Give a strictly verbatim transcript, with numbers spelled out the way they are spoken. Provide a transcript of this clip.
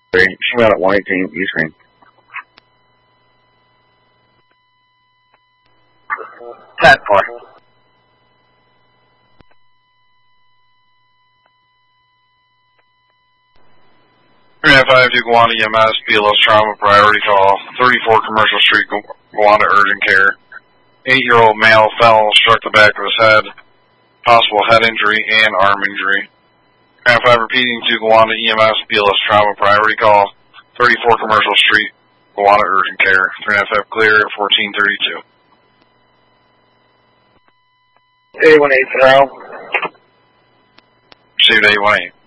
She went at one eighteen East Green. ten four. three nine five to Gowanda E M S, B L S trauma, priority call, thirty-four Commercial Street, Gowanda urgent care. Eight-year-old male fell, struck the back of his head, possible head injury and arm injury. three nine five repeating to Gowanda E M S, B L S trauma, priority call, thirty-four Commercial Street, Gowanda urgent care. three nine five clear at fourteen thirty-two. eight one eight zero. Received eight one eight.